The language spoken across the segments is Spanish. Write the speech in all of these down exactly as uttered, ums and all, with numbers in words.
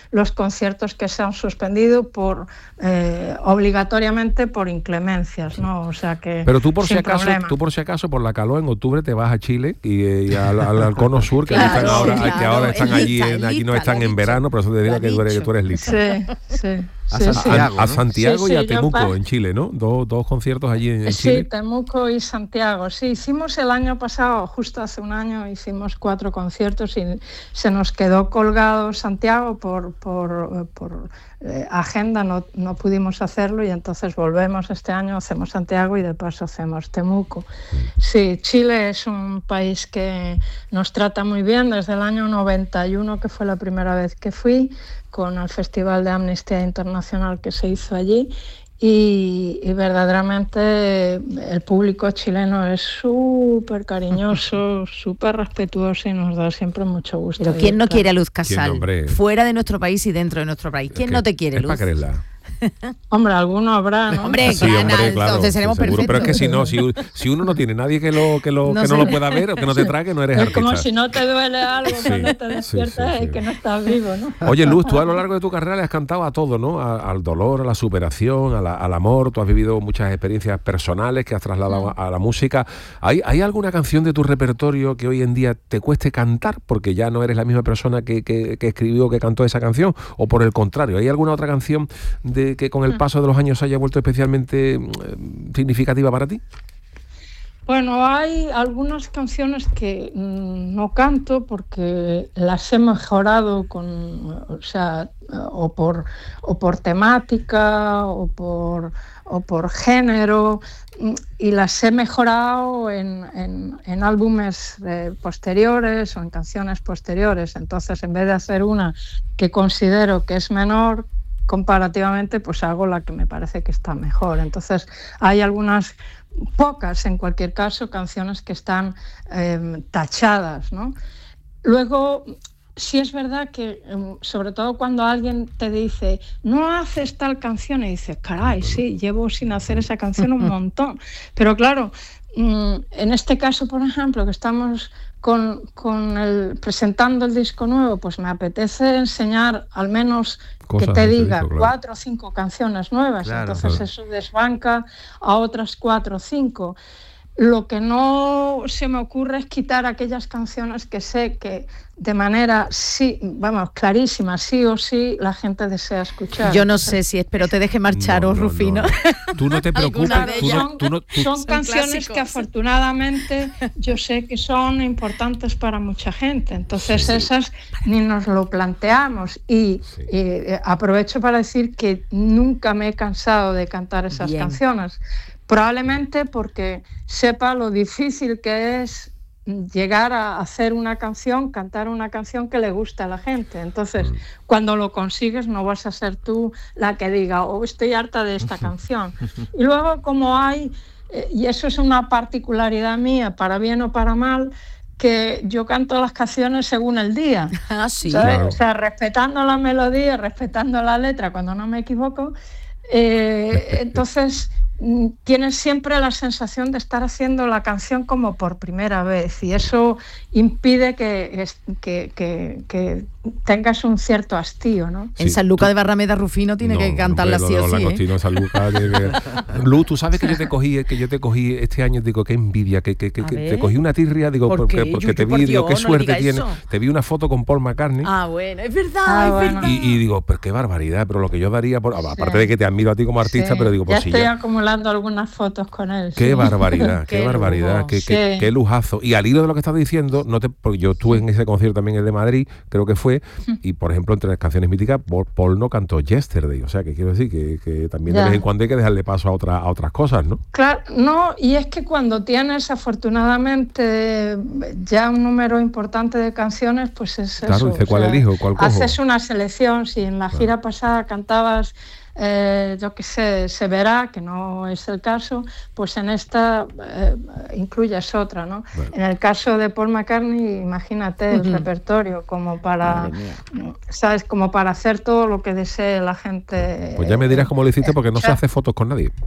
los conciertos que se han suspendido por eh, obligatoriamente por inclemencias, ¿no? O sea que pero tú por si acaso, problema. tú por si acaso por la calor en octubre te vas a Chile y, y al, al, al cono sur que claro, están ahora, claro, que ahora están allí, lista, en, allí no lista, están en dicho, verano, por eso te digo que tú eres, que tú eres lista. Sí, sí. A sí, Santiago, sí. A, a ¿no? Santiago Sí, y a sí, yo Temuco, pa- en Chile, ¿no? Dos, dos conciertos allí en, en Sí, Chile. Temuco y Santiago. Sí, hicimos el año pasado, justo hace un año, hicimos cuatro conciertos y se nos quedó colgado Santiago por, por, por eh, agenda, no, no pudimos hacerlo y entonces volvemos este año, hacemos Santiago y de paso hacemos Temuco. Sí, Chile es un país que nos trata muy bien desde el año noventa y uno, que fue la primera vez que fui, con el Festival de Amnistía Internacional que se hizo allí. Y, y verdaderamente el público chileno es súper cariñoso, súper respetuoso y nos da siempre mucho gusto. Pero ¿quién no quiere a Luz ¿Quién, Casal? hombre? Fuera de nuestro país y dentro de nuestro país. ¿Quién Es que no te quiere, es Luz? para quererla. Hombre, alguno habrá, ¿no? Hombre, Sí, gana, hombre, claro, entonces seremos sí, seguro. perfectos. Pero es que si no, si, si uno no tiene nadie que lo que lo No que no sé. lo pueda ver o que no te trague, no eres Es artista. como si no te duele algo Sí, cuando te sí, despiertas sí, sí. y que no estás vivo, ¿no? Oye, Luz, tú a lo largo de tu carrera le has cantado a todo, ¿no? A- al dolor, a la superación, a la- al amor. Tú has vivido muchas experiencias personales que has trasladado a, a la música. ¿Hay, ¿Hay alguna canción de tu repertorio que hoy en día te cueste cantar porque ya no eres la misma persona que, que, que escribió, que cantó esa canción? ¿O por el contrario, hay alguna otra canción de que con el paso de los años haya vuelto especialmente eh, significativa para ti? Bueno, hay algunas canciones que mmm, no canto porque las he mejorado con, o sea, o por, o por temática o por, o por género, y las he mejorado en, en, en álbumes eh, posteriores o en canciones posteriores. Entonces, en vez de hacer una que considero que es menor comparativamente, pues hago la que me parece que está mejor. Entonces, hay algunas, pocas en cualquier caso, canciones que están eh, tachadas, ¿no? Luego, sí es verdad que, sobre todo cuando alguien te dice, no haces tal canción, y dices, caray, sí, llevo sin hacer esa canción un montón. Pero claro, en este caso, por ejemplo, que estamos con, con el, presentando el disco nuevo, pues me apetece enseñar al menos Cosas que te de ese diga disco, claro. cuatro o cinco canciones nuevas. Claro, Entonces claro. eso desbanca a otras cuatro o cinco. Lo que no se me ocurre es quitar aquellas canciones que sé que de manera, sí, vamos, clarísima, sí o sí, la gente desea escuchar. Yo no sé si espero te deje marchar, No, o no, Rufino. no, no. Tú no te preocupes. Alguna de Tú ellas. no, tú no, tú- Son Son canciones clásicos. que afortunadamente yo sé que son importantes para mucha gente. Entonces Sí. esas ni nos lo planteamos. Y Sí. eh, aprovecho para decir que nunca me he cansado de cantar esas Bien. canciones. Probablemente porque sepa lo difícil que es llegar a hacer una canción, cantar una canción que le guste a la gente. Entonces, Mm. cuando lo consigues, no vas a ser tú la que diga, oh, estoy harta de esta canción. Y luego, como hay, eh, y eso es una particularidad mía, para bien o para mal, que yo canto las canciones según el día. Ah, sí. ¿Sabes? Claro. O sea, respetando la melodía, respetando la letra cuando no me equivoco. Eh, entonces, mm, tienes siempre la sensación de estar haciendo la canción como por primera vez, y eso impide que, es- que, que- que tengas un cierto hastío, ¿no? En Sí, San Lucas de Barrameda, Rufino tiene No, que cantarla hombre, sí lo o de sí. los ¿eh? langostinos de San Lucas, tiene que- Luz, tú sabes que yo te cogí, que yo te cogí este año, digo, qué envidia, que, que, que, A que ver. te cogí una tirria, digo, ¿Por porque, qué? porque Yo- te yo, por vi, digo, qué Dios, no le suerte diga tiene. eso. Te vi una foto con Paul McCartney. Ah, bueno, es verdad, Ah, es bueno. verdad. Y, y digo, pero qué barbaridad, pero lo que yo daría, por, aparte Sí. de que te admiro a ti como artista, Sí, pero digo, ya pues sí, estoy ya. acumulando algunas fotos con él. Qué sí. barbaridad, qué, Qué barbaridad, lujo. qué, qué, Sí. qué lujazo. Y al hilo de lo que estás diciendo, no te, porque yo estuve en ese concierto también, el de Madrid, creo que fue, y por ejemplo, entre las canciones míticas, Paul, Paul no cantó Yesterday. O sea, que quiero decir que, que también de Ya. vez en cuando hay que dejarle paso a, otra, a otras cosas, ¿no? Claro, no, y es que cuando tienes afortunadamente ya un número importante de canciones, pues es Claro, eso. dice, o ¿cuál sea, elijo? ¿Cuál cojo? haces una selección. Si en la gira pasada cantabas, eh, yo qué sé, Se verá, que no es el caso, pues en esta eh, incluyes otra, ¿no? Bueno. En el caso de Paul McCartney, imagínate el Ujú. repertorio como para, Madre mía. ¿sabes? Como para hacer todo lo que desee la gente. Pues ya me dirás cómo lo hiciste, porque no se Ya. hace fotos con nadie.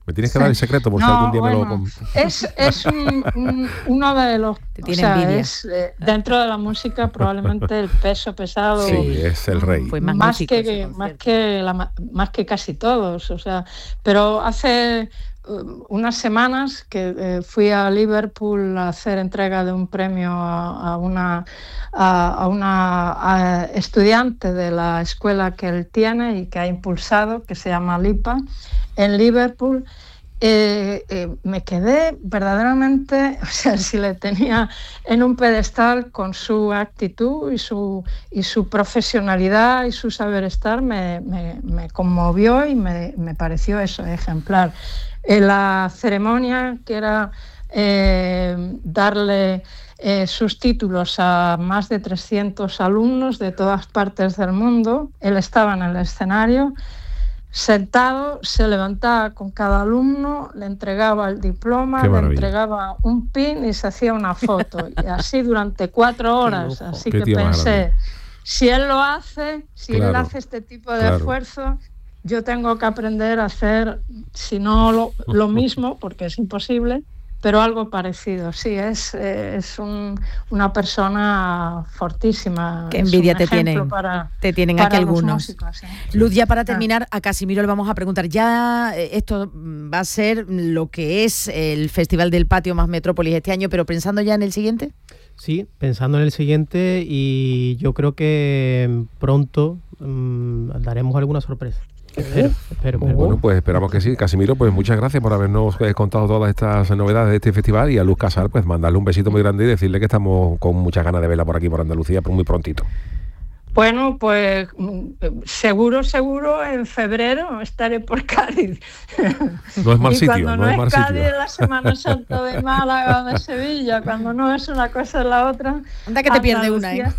Me tienes que Sí. dar el secreto por si No, algún día bueno, me lo... com- Es, es un- un- uno de los... Te O tiene sea, envidia. es eh, dentro de la música probablemente el peso pesado. Sí, es el rey. Fue más magnífico ese que concierto. más que la ma- más que casi todos, o sea, pero hace uh, unas semanas que eh, fui a Liverpool a hacer entrega de un premio a, a una a, a una a estudiante de la escuela que él tiene y que ha impulsado, que se llama LIPA, en Liverpool. Eh, eh, me quedé verdaderamente, o sea, si le tenía en un pedestal con su actitud y su, y su profesionalidad y su saber estar, me, me, me conmovió y me, me pareció eso, ejemplar. En la ceremonia, que era eh, darle eh, sus títulos a más de trescientos alumnos de todas partes del mundo, él estaba en el escenario, sentado, se levantaba con cada alumno, le entregaba el diploma, Qué le maravilla. entregaba un pin y se hacía una foto. Y así durante cuatro horas. lujo. Así Qué que tío más pensé, grande. si él lo hace, si él Claro, hace este tipo de claro. esfuerzo, yo tengo que aprender a hacer, si no lo, lo mismo, porque es imposible, pero algo parecido. Sí, es, eh, es un- una persona fortísima. Qué es envidia un te ejemplo tienen. para, Te tienen para aquí los algunos. músicos, ¿eh? Luz, ya para Ah. terminar, a Casimiro le vamos a preguntar, ya eh, esto mm, va a ser lo que es el Festival del Patio más Metrópolis este año, pero pensando ya en el siguiente. Sí, pensando en el siguiente, y yo creo que pronto mm, daremos alguna sorpresa. Espero, espero, espero. Bueno, pues esperamos que sí. Casimiro, pues muchas gracias por habernos eh, contado todas estas novedades de este festival, y a Luz Casal, pues mandarle un besito muy grande y decirle que estamos con muchas ganas de verla por aquí, por Andalucía, por muy prontito. Bueno, pues mm, seguro, seguro, en febrero estaré por Cádiz. No es mal Y sitio, cuando no es mal Cádiz, sitio. es la Semana Santa de Málaga o de Sevilla, cuando no es una cosa es la otra. Anda que te pierdes una, ¿eh?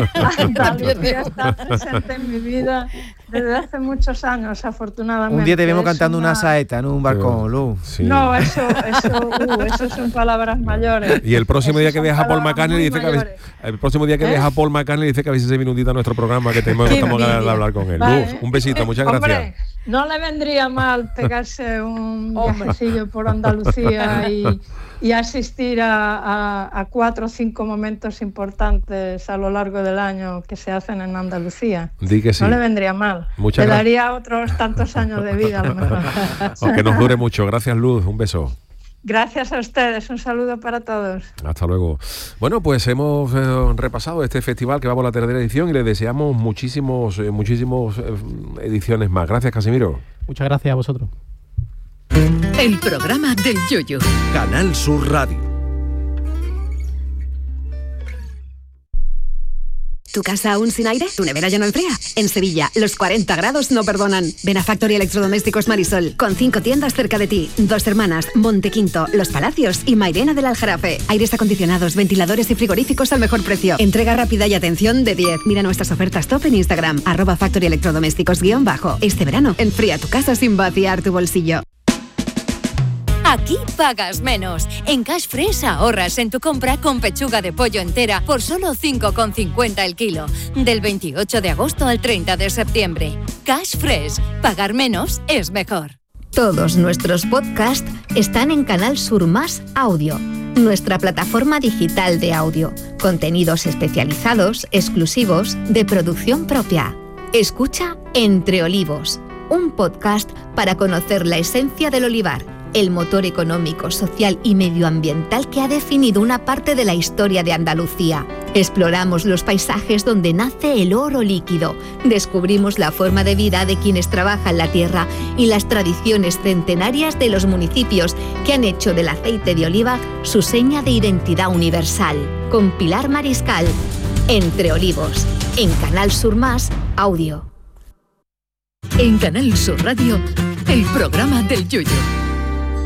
Andalucía está presente en mi vida desde hace muchos años, afortunadamente. Un día te vemos Es cantando una una- saeta en un balcón, Luz. Sí. No, eso, eso, uh, eso son palabras mayores. Y el próximo Eso día que son veas a Paul palabras McCartney muy dice que a veces- mayores. el próximo día que ¿Eh? veas a Paul McCartney dice que a veces se viene un día a nuestro programa, que tenemos, Qué estamos ganas de envidia. hablar con él. Vale. Luz, un besito, muchas Hombre, gracias. no le vendría mal pegarse un viajecillo por Andalucía y, y asistir a, a- a cuatro o cinco momentos importantes a lo largo del año que se hacen en Andalucía. Di que sí. No le vendría mal. Muchas le gracias. daría otros tantos años de vida a lo mejor. Aunque nos dure mucho. Gracias, Luz. Un beso. Gracias a ustedes. Un saludo para todos. Hasta luego. Bueno, pues hemos eh, repasado este festival que va por la tercera edición y le deseamos muchísimos, eh, muchísimos eh, ediciones más. Gracias, Casimiro. Muchas gracias a vosotros. El programa del Yoyo. Canal Sur Radio. ¿Tu casa aún sin aire? ¿Tu nevera ya no enfría? En Sevilla, los cuarenta grados no perdonan. Ven a Factory Electrodomésticos Marisol, con cinco tiendas cerca de ti. Dos Hermanas, Montequinto, Los Palacios y Mairena del Aljarafe. Aires acondicionados, ventiladores y frigoríficos al mejor precio. Entrega rápida y atención de diez. Mira nuestras ofertas top en Instagram, arroba Factory Electrodomésticos guión bajo. Este verano, enfría tu casa sin vaciar tu bolsillo. Aquí pagas menos. En Cash Fresh ahorras en tu compra con pechuga de pollo entera por solo cinco con cincuenta el kilo. Del veintiocho de agosto al treinta de septiembre. Cash Fresh. Pagar menos es mejor. Todos nuestros podcasts están en Canal Sur Más Audio, nuestra plataforma digital de audio. Contenidos especializados, exclusivos, de producción propia. Escucha Entre Olivos, un podcast para conocer la esencia del olivar, el motor económico, social y medioambiental que ha definido una parte de la historia de Andalucía. Exploramos los paisajes donde nace el oro líquido, descubrimos la forma de vida de quienes trabajan la tierra y las tradiciones centenarias de los municipios que han hecho del aceite de oliva su seña de identidad universal. Con Pilar Mariscal, Entre Olivos, en Canal Sur Más Audio. En Canal Sur Radio, el programa del Yoyo.